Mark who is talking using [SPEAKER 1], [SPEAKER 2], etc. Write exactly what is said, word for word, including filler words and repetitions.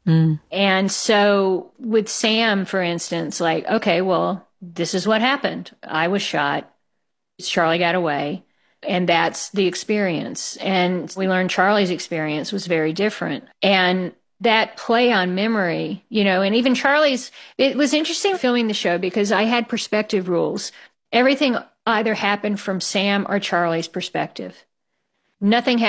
[SPEAKER 1] Mm.
[SPEAKER 2] And so with Sam, for instance, like, okay, well, this is what happened. I was shot. Charlie got away. And that's the experience. And we learned Charlie's experience was very different. And that play on memory, you know, and even Charlie's, it was interesting filming the show because I had perspective rules. Everything either happened from Sam or Charlie's perspective. Nothing happened